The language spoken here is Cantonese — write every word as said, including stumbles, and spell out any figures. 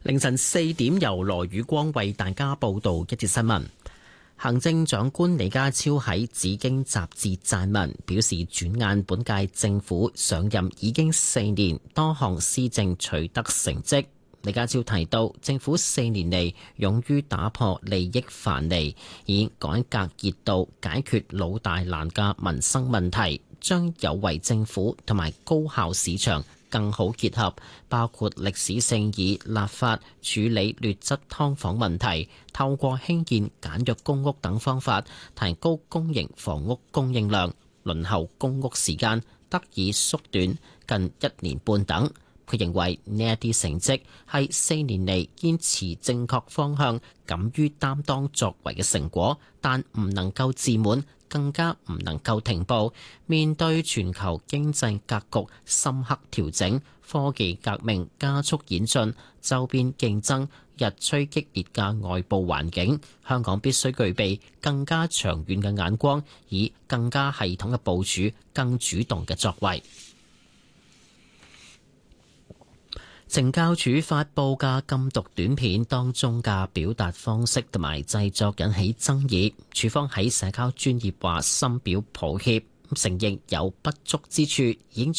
凌晨四點，由羅宇光為大家報道一節新聞。行政長官李家超喺《紫荊》雜誌撰文，表示轉眼本屆政府上任已經四年，多項施政取得成績。李家超提到，政府四年嚟勇於打破利益藩籬，以改革熱度解決老大難嘅民生問題，將有為政府同埋高效市場更好結合，包括歷史性以立法處理劣質劏房問題，透過興建簡約公屋等方法，提高公營房屋供應量，輪候公屋時間得以縮短近一年半等。佢認為呢一啲成績係四年嚟堅持正確方向、敢於擔當作為嘅成果，但唔能夠自滿，更加唔能夠停步。面對全球經濟格局深刻調整、科技革命加速演進、周邊競爭日趨激烈嘅外部環境，香港必須具備更加長遠嘅眼光，以更加系統嘅部署、更主動嘅作為。懲教署發布嘅禁毒短片當中嘅表達方式同埋製作引起爭議，署方喺社交專頁話深表抱歉，承認有不足之處，已經